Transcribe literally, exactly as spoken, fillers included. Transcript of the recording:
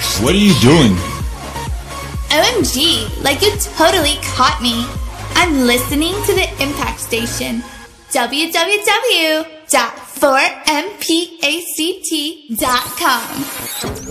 first. What are you doing? O M G, like you totally caught me. I'm listening to the Impact Station. w w w dot four m pact dot com